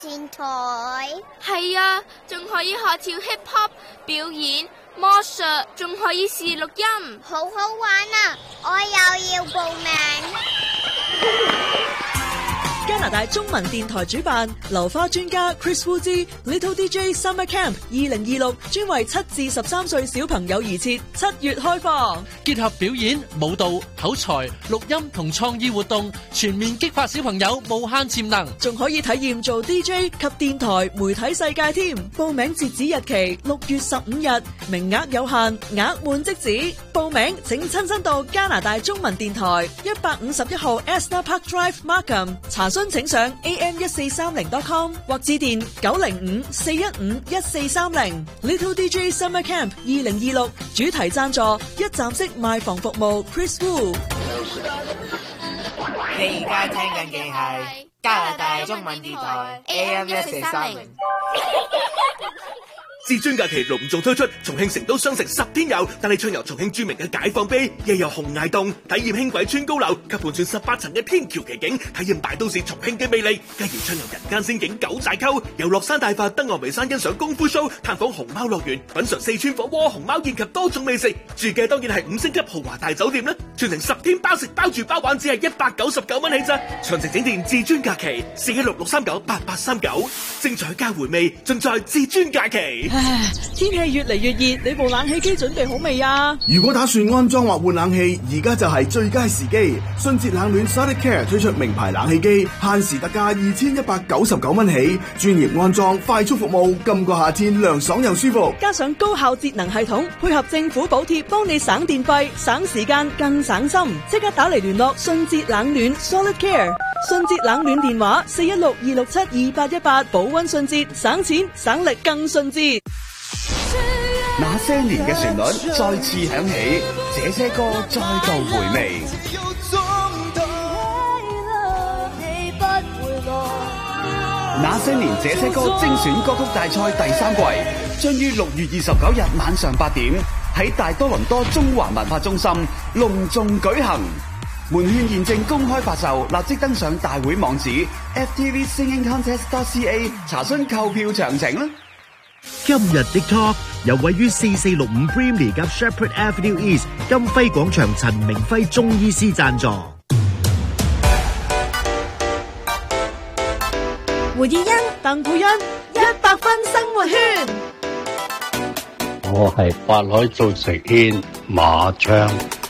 電台係啊，仲可以學跳 hip hop 表演、魔術，仲可以試錄音， 好好玩啊！我又要報名。 加拿大中文電台主辦流花專家 Chris Wu 之 Little DJ Summer Camp 2026，專為7至13歲小朋友而設，7月開放， 結合表演、舞蹈、口才、錄音同創意活動，全面激發小朋友無限潛能， 仲可以體驗做 DJ 及電台媒體世界添。報名截止日期6月15日，名額有限，額滿即止。報名請親身到加拿大中文電台151號 Astor Park Drive Markham 查詢，請上 am1430.com 或致電905-415-1430。Little DJ Summer Camp 2026主題贊助一站式賣房服務 Chris Wu。 你而家聽緊嘅係加拿大中文電台 AM1430。 至尊假期隆重推出，重慶成都雙城10天遊，帶你暢遊重慶著名嘅解放碑，夜遊洪崖洞，體驗輕軌穿高樓及盤旋18層嘅天橋奇景，體驗大都市重慶嘅魅力。繼而暢遊人間仙境九寨溝，遊樂山大佛、登岸眉山欣賞功夫 show， 探訪熊貓樂園，品嘗四川火鍋、熊貓宴及多種美食。住嘅當然係5星級豪華大酒店啦，全程10天包食包住包玩，只係199蚊起咋。詳情請電至尊假期416-639-8839，精彩加回味，盡在至尊假期。 天氣越嚟越熱，你部冷氣機準備好未啊？ 如果打算安裝或換冷氣，而家就係最佳時機。迅捷冷暖 Solid Care 推出名牌冷氣機，限時特價2199蚊起，專業安裝，快速服務，今個夏天涼爽又舒服。 加上高效節能系統，配合政府補貼，幫你省電費、省時間、更省心。即刻打嚟聯絡迅捷冷暖 Solid Care。迅捷冷暖電話416-267-2818，保溫迅捷，省錢省力更迅捷。 那些年嘅旋律再次響起，這些歌再度回味。那些年這些歌精選歌曲大賽第3季，將於6月29日晚上8點喺大多倫多中華文化中心隆重舉行。門券現正公開發售，立即登上大會網址 ftvsingingcontest.ca 查詢購票詳情啦。 今日的 Talk 由位於4465 Brimley 及 Shepherd Avenue East 金輝廣場陳明輝中醫師贊助。 胡以欣、鄧佩欣100分生活圈。 我係法海做食軒馬昌。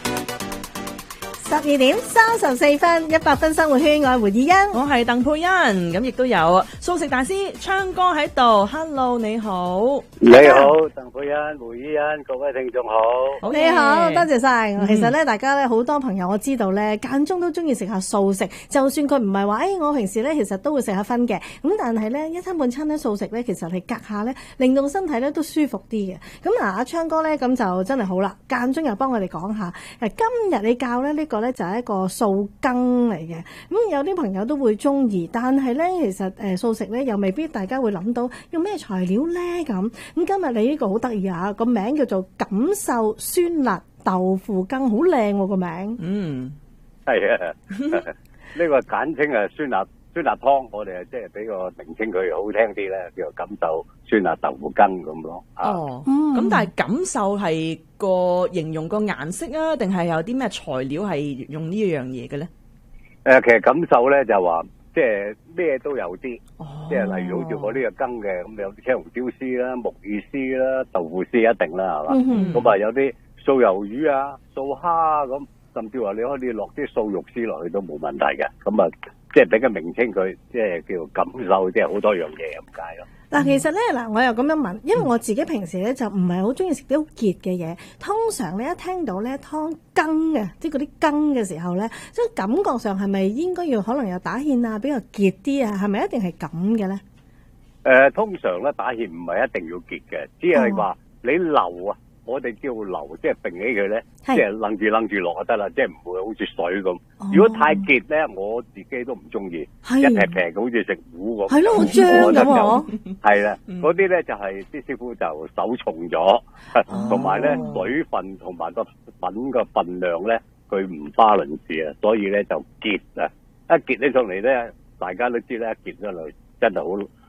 12點34分，100分生活圈，我係胡以欣， 我係鄧佩欣，咁亦都有素食大師昌哥喺度 ，Hello 你好， 你好，鄧佩欣、胡以欣，各位聽眾好， 你好，多謝晒。其實咧，大家咧好多朋友我知道咧，間中都中意食下素食，就算佢唔係話，我平時咧其實都會食下葷嘅，咁但係咧一餐半餐咧素食咧，其實係隔下咧，令到身體咧都舒服啲嘅。咁嗱，阿昌哥咧咁就真係好啦，間中又幫我哋講下，今日你教咧呢個咧就係一個素羹嚟嘅，咁有啲朋友都會中意，但係咧其實素食咧又未必大家會諗到用咩材料咧咁。今日你呢個好得意啊，個名叫做錦繡酸辣豆腐羹，好靚喎個名。 係啊，呢個簡稱係酸辣湯，我哋即係俾個名稱佢好聽啲咧，叫做錦繡酸辣豆腐羹咁咯。 咁但係錦繡係個形容個顏色啊，定係有啲咩材料係用呢樣嘢嘅咧？ 其實錦繡咧就話即係咩都有啲，即係例如好似我呢個羹嘅，咁有啲青紅椒絲啦、木耳絲啦、豆腐絲一定啦，係嘛？咁啊有啲素魷魚啊、素蝦啊咁，甚至話你可以落啲素肉絲落去都冇問題嘅。咁啊，即係俾個名稱佢，即係叫錦繡，即係好多樣嘢咁解咯。 嗱，其實咧，我又咁樣問，因為我自己平時咧就唔係好中意食啲好結嘅嘢。通常你一聽到咧湯羹嘅，即係嗰啲羹嘅時候咧，即係感覺上係咪應該要可能有打芡啊，比較結啲啊？係咪一定係咁嘅咧？ 通常咧打芡唔係一定要結嘅，只係話你流啊。我哋叫流，即係並起佢咧，即係楞住落就得啦，即係唔會好似水咁。如果太結咧，我自己都唔中意，一劈劈好似食糊咁。係咯，好漿咁喎。 係啦，嗰啲咧就係啲師傅就手重咗，同埋咧水分同埋個粉個分量咧，佢唔balance啊，所以咧就結啊，一結起上嚟咧，大家都知咧，一結咗嚟真係好